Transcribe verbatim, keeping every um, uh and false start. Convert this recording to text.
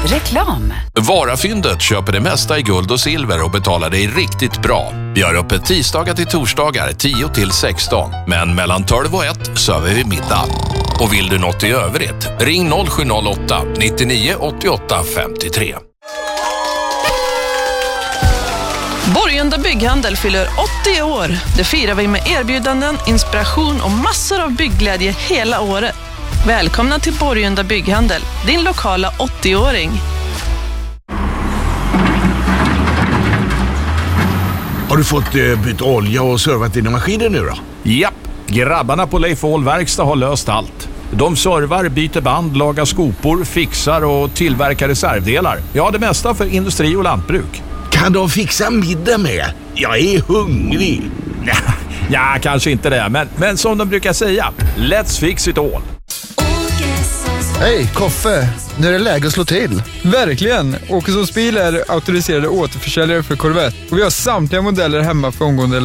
Reklam. Varafyndet köper det mesta i guld och silver och betalar dig riktigt bra. Vi har öppet tisdagar till torsdagar tio till sexton. Men mellan tolv och ett söver vi middag. Och vill du något i övrigt? Ring noll sju noll åtta nittionio åttioåtta femtiotre. Borgunda Bygghandel fyller åttio år. Det firar vi med erbjudanden, inspiration och massor av byggglädje hela året. Välkomna till Borgunda Bygghandel, din lokala åttio-åring. Har du fått eh, bytt olja och servat dina maskiner nu då? Japp, grabbarna på Leif Ahl Verkstad har löst allt. De servar, byter band, lagar skopor, fixar och tillverkar reservdelar. Ja, det mesta för industri och lantbruk. Kan de fixa middag med? Jag är hungrig. Ja, kanske inte det, men, men som de brukar säga, let's fix it all. Hej, Koffe. Nu är det läge att slå till. Verkligen. Åkessons bil är auktoriserade återförsäljare för Corvette. Och vi har samtliga modeller hemma för omgående